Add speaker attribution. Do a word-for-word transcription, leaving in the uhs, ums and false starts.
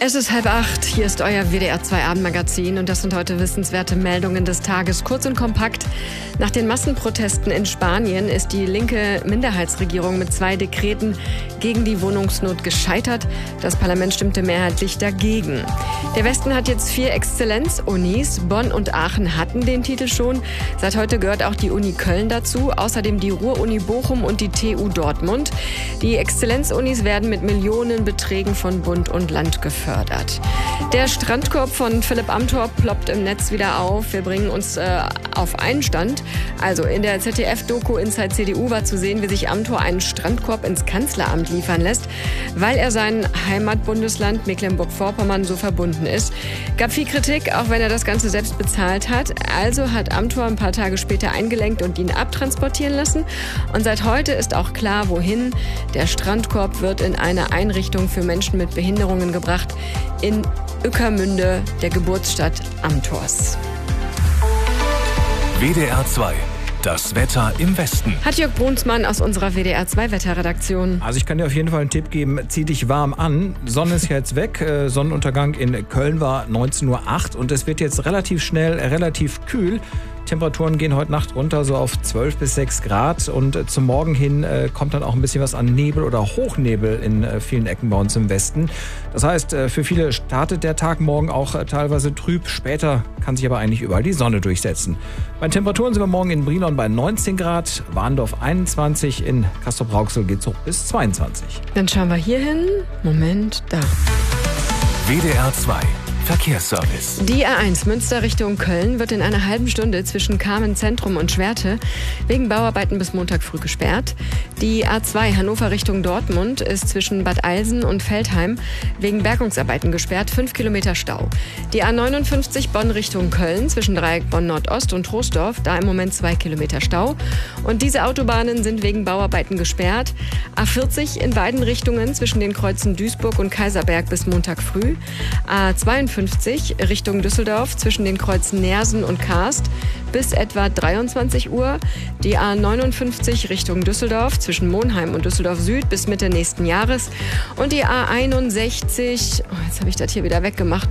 Speaker 1: Es ist halb acht, hier ist euer W D R zwei Abendmagazin und das sind heute wissenswerte Meldungen des Tages. Kurz und kompakt. Nach den Massenprotesten in Spanien ist die linke Minderheitsregierung mit zwei Dekreten gegen die Wohnungsnot gescheitert. Das Parlament stimmte mehrheitlich dagegen. Der Westen hat jetzt vier Exzellenz-Unis. Bonn und Aachen hatten den Titel schon. Seit heute gehört auch die Uni Köln dazu, außerdem die Ruhr-Uni Bochum und die T U Dortmund. Die Exzellenz-Unis werden mit Millionenbeträgen von Bund und Land gefördert. Der Strandkorb von Philipp Amthor ploppt im Netz wieder auf. Wir bringen uns äh, auf einen Stand. Also in der Z D F-Doku Inside C D U war zu sehen, wie sich Amthor einen Strandkorb ins Kanzleramt liefern lässt, weil er sein Heimatbundesland Mecklenburg-Vorpommern so verbunden ist. Gab viel Kritik, auch wenn er das Ganze selbst bezahlt hat. Also hat Amthor ein paar Tage später eingelenkt und ihn abtransportieren lassen. Und seit heute ist auch klar, wohin. Der Strandkorb wird in eine Einrichtung für Menschen mit Behinderungen gebracht, in Ueckermünde, der Geburtsstadt Amthors.
Speaker 2: W D R zwei. Das Wetter im Westen.
Speaker 1: Hat Jörg Brunsmann aus unserer W D R zwei Wetterredaktion.
Speaker 3: Also ich kann dir auf jeden Fall einen Tipp geben, zieh dich warm an. Sonne ist jetzt weg, äh, Sonnenuntergang in Köln war neunzehn Uhr acht und es wird jetzt relativ schnell, relativ kühl. Temperaturen gehen heute Nacht runter, so auf zwölf bis sechs Grad und äh, zum Morgen hin äh, kommt dann auch ein bisschen was an Nebel oder Hochnebel in äh, vielen Ecken bei uns im Westen. Das heißt, äh, für viele startet der Tag morgen auch äh, teilweise trüb. Später kann sich aber eigentlich überall die Sonne durchsetzen. Bei Temperaturen sind wir morgen in Brilon bei neunzehn Grad, Warndorf einundzwanzig, in Castrop-Rauxel geht's hoch bis zweiundzwanzig.
Speaker 1: Dann schauen wir hier hin. Moment, da.
Speaker 2: W D R zwei. Verkehrsservice.
Speaker 1: Die A eins Münster Richtung Köln wird in einer halben Stunde zwischen Kamen Zentrum und Schwerte wegen Bauarbeiten bis Montag früh gesperrt. Die A zwei Hannover Richtung Dortmund ist zwischen Bad Eilsen und Veltheim wegen Bergungsarbeiten gesperrt, fünf Kilometer Stau. Die A neunundfünfzig Bonn Richtung Köln zwischen Dreieck Bonn Nordost und Troisdorf, da im Moment zwei Kilometer Stau. Und diese Autobahnen sind wegen Bauarbeiten gesperrt. A vierzig in beiden Richtungen zwischen den Kreuzen Duisburg und Kaiserberg bis Montag früh. A zweiundfünfzig Richtung Düsseldorf zwischen den Kreuzen Neersen und Karst bis etwa dreiundzwanzig Uhr. Die A neunundfünfzig Richtung Düsseldorf zwischen Monheim und Düsseldorf Süd bis Mitte nächsten Jahres. Und die A einundsechzig, oh, jetzt habe ich das hier wieder weggemacht,